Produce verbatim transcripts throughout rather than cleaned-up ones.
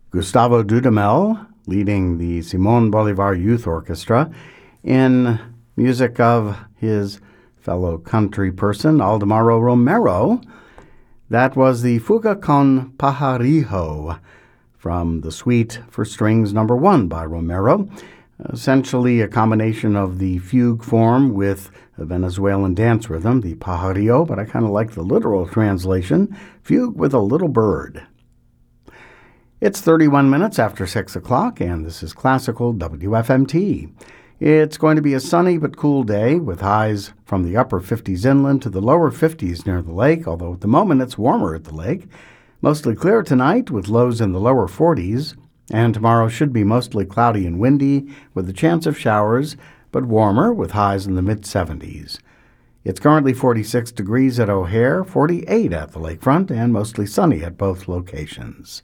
Gustavo Dudamel leading the Simón Bolívar Youth Orchestra in music of his fellow country person, Aldemaro Romero. That was the Fuga con Pajarillo from the Suite for Strings Number One by Romero, essentially a combination of the fugue form with a Venezuelan dance rhythm, the pajarillo, but I kind of like the literal translation, fugue with a little bird. It's thirty-one minutes after six o'clock, and this is Classical W F M T. It's going to be a sunny but cool day with highs from the upper fifties inland to the lower fifties near the lake, although at the moment it's warmer at the lake. Mostly clear tonight with lows in the lower forties, and tomorrow should be mostly cloudy and windy with a chance of showers, but warmer with highs in the mid-seventies. It's currently forty-six degrees at O'Hare, forty-eight at the lakefront, and mostly sunny at both locations.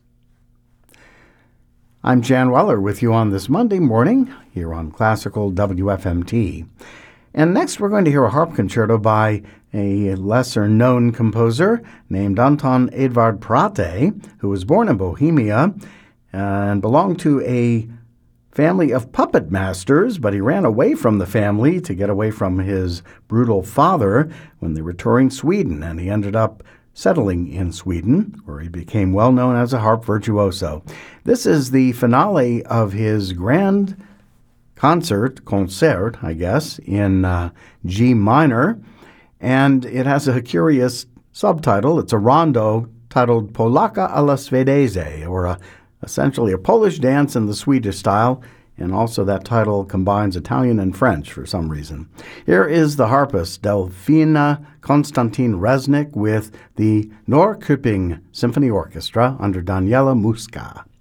I'm Jan Weller with you on this Monday morning here on Classical W F M T. And next we're going to hear a harp concerto by a lesser-known composer named Anton Edvard Prate, who was born in Bohemia and belonged to a family of puppet masters, but he ran away from the family to get away from his brutal father when they were touring Sweden, and he ended up settling in Sweden, where he became well known as a harp virtuoso. This is the finale of his grand concert, concert, I guess, in uh, G minor, and it has a curious subtitle. It's a rondo titled Polaka alla Svedese, or a, essentially a Polish dance in the Swedish style, and also that title combines Italian and French for some reason. Here is the harpist Delfina Konstantin Reznik with the Norrköping Symphony Orchestra under Daniela Muska.